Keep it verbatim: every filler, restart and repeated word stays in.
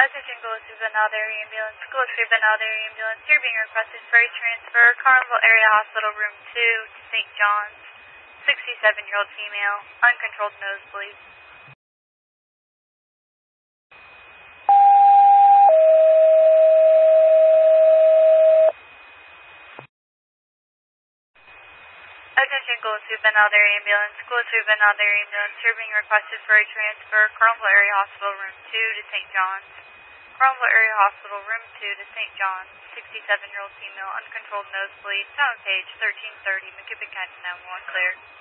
Attention Gold Juvenile Dairy Ambulance, Gold Juvenile Dairy Ambulance, you're being requested for a transfer, Carnival Area Hospital Room two to Saint John's, sixty-seven-year-old female, uncontrolled nosebleed. Attention Gold Juvenile Dairy Ambulance, Gold Juvenile Dairy Ambulance, you're being requested for a transfer, Carnival Area Hospital Room two to Saint John's. Carnival Area Hospital Room two to Saint John's, sixty-seven-year-old female, uncontrolled nosebleed, sound page thirteen thirty, McKibbin County nine one one, clear.